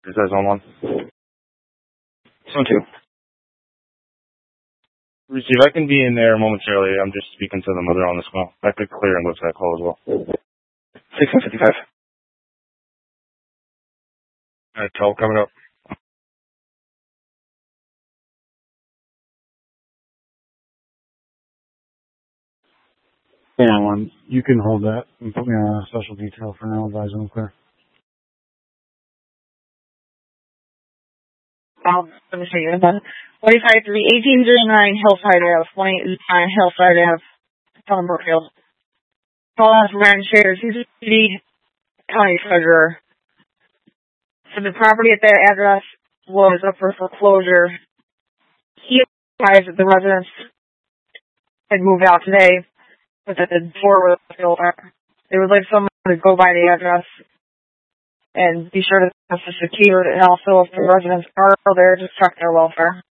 Is that zone 1? Zone 2. Receive, I can be in there momentarily. I'm just speaking to the mother on this call. I could clear and go to that call as well. 6155. Alright, 12 coming up. Yeah, one. You can hold that and put me on a special detail for now. Advise I'm clear. Let me show you. 45-3, 1809 Hillside Ave, 1809 Hillside Ave, Tom Brookfield. Call out from Ryan Shares. He's a city county treasurer. So the property at that address was up for foreclosure. He advised that the residents had moved out today, but that the door was still there. They would like someone to go by the address and be sure to have it secured, and also if the residents are there, just check their welfare.